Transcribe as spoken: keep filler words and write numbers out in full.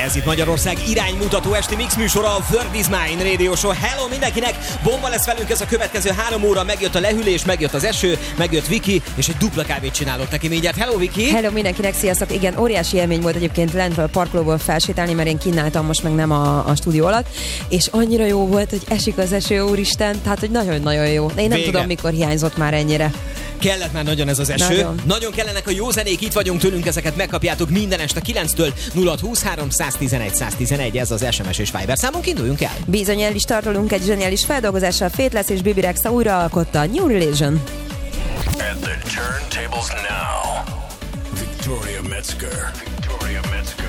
Ez itt Magyarország iránymutató esti mix műsora, a Word is Mine Radio Show. Hello mindenkinek! Bomba lesz velünk ez a következő három óra, megjött a lehűlés, megjött az eső, megjött Viki, és egy dupla kávét csinálok neki mindjárt. Hello Viki! Hello mindenkinek, sziasztok! Igen, óriási élmény volt egyébként lent a parkolóból felsétálni, mert én kínáltam most meg nem a, a stúdió alatt, és annyira jó volt, hogy esik az eső, úristen, tehát hogy nagyon-nagyon jó. Én nem Vége. tudom, mikor hiányzott már ennyire. Kellett már nagyon ez az eső. Nagyon. Nagyon kellenek a jó zenék, itt vagyunk tőlünk, ezeket megkapjátok minden este kilenctől nulla huszonhárom száztizenegy száztizenegy, ez az es em es és Viber számunk, induljunk el. Bizony, el is tartolunk egy zseniális feldolgozással, Faithless és Bibi Rexha újra alkotta New Religion. At the turntables now, Victoria Metzger. Victoria Metzger.